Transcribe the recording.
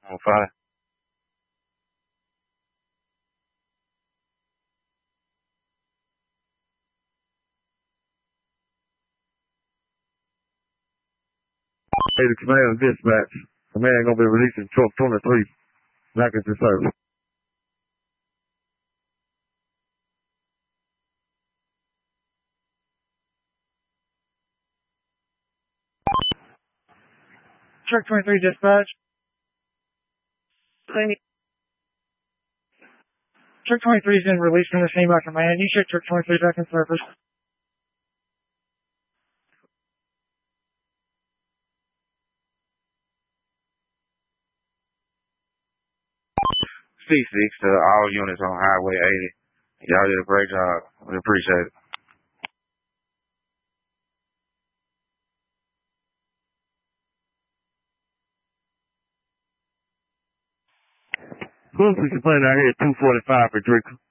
On fire. Hey, the command dispatch. Command gonna be releasing truck 23 back into service. Truck 23 dispatch. Truck 23 has been released from the scene by command. You should truck 23 back in service. C6 to all units on Highway 80. Y'all did a great job. We appreciate it. Police complaint out here at 245 for Draco.